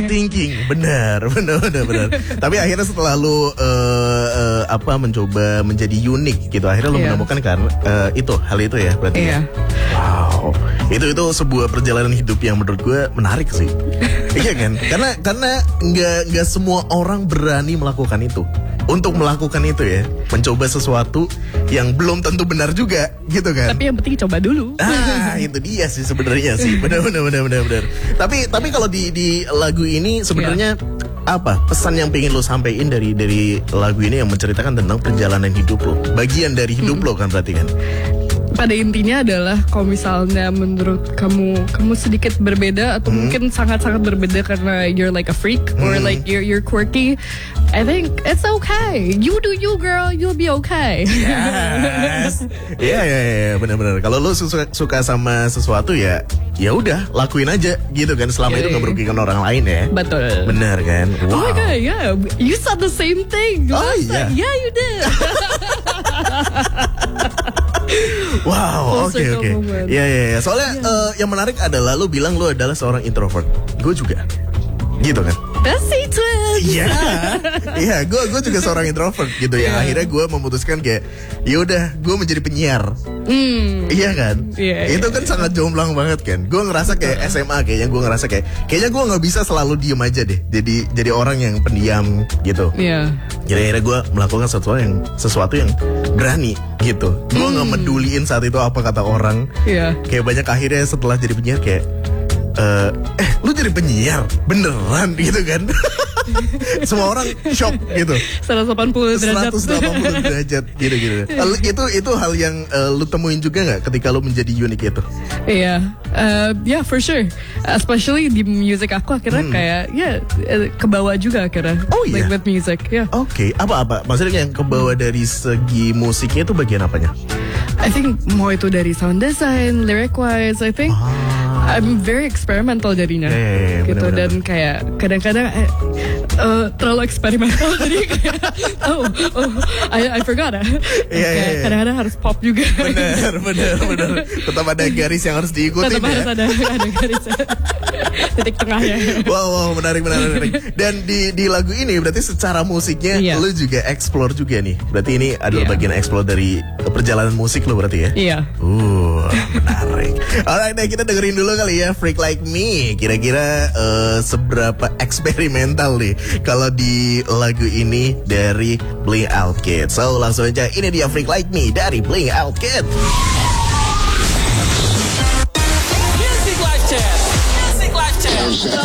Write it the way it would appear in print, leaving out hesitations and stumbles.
overthinking. Benar. Tapi akhirnya setelah lu mencoba menjadi unik gitu, akhirnya lu menemukan kan hal itu ya berarti. Iya. Wow. Itu sebuah perjalanan hidup yang menurut gue menarik sih. Iya kan? Karena nggak semua orang berani melakukan itu. Untuk melakukan itu ya, mencoba sesuatu yang belum tentu benar juga, gitu kan? Tapi yang penting coba dulu. Itu dia sih sebenarnya sih, benar. Tapi kalau di lagu ini sebenarnya apa pesan yang pengen lo sampein dari lagu ini yang menceritakan tentang perjalanan hidup lo, bagian dari hidup lo kan berarti kan? Pada intinya adalah kalau misalnya menurut kamu sedikit berbeda atau mungkin sangat-sangat berbeda karena you're like a freak or like you're quirky, I think it's okay. You do you, girl, you'll be okay. Yes. Iya, benar-benar. Kalau lo suka sama sesuatu ya udah lakuin aja gitu kan, selama itu nggak merugikan orang lain ya. Betul. Benar kan? Wow. Oh my god, yeah, you said the same thing. Oh iya. Yeah, you did. Wow, oke. Iya. Soalnya yang menarik adalah lu bilang lu adalah seorang introvert. Gue juga. Gitu kan? Bestie twin. Iya, gue juga seorang introvert gitu ya. Akhirnya gue memutuskan kayak yaudah gue menjadi penyiar. Iya kan? Itu kan sangat jomplang banget kan. Gue ngerasa kayak SMA kayaknya gue nggak bisa selalu diem aja deh. Jadi orang yang pendiam gitu. Iya. Jadi akhirnya gue melakukan sesuatu yang berani gitu. Gue nggak meduliin saat itu apa kata orang. Iya. Kayak banyak akhirnya setelah jadi penyiar kayak lu jadi penyiar beneran gitu kan. Semua orang shock gitu. 180 derajat gitu. Itu hal yang lu temuin juga nggak ketika lu menjadi unik itu? Iya, yeah, for sure. Especially di music aku akhirnya kayak kebawa juga akhirnya. Oh iya. Like with music, ya. Yeah. Oke. Apa? Maksudnya yang kebawa dari segi musiknya itu bagian apanya? I think mau itu dari sound design, lyric wise, I think. I'm very experimental jadinya, gitu. Bener-bener. Dan kayak kadang-kadang terlalu eksperimental jadi kayak I forgot kadang-kadang harus pop juga. Bener. Tetap ada garis yang harus diikuti. Tetap harus ada garis titik tengahnya. Wow, menarik. Dan di lagu ini berarti secara musiknya lu juga explore juga nih. Berarti ini adalah bagian explore dari perjalanan musik lu berarti ya? Iya. Menarik. Alright, kita dengerin dulu kali ya Freak Like Me. Kira-kira seberapa eksperimental nih kalau di lagu ini dari Blink Out Kid. So langsung aja, ini dia Freak Like Me dari Blink Out Kid. Music Live Chat.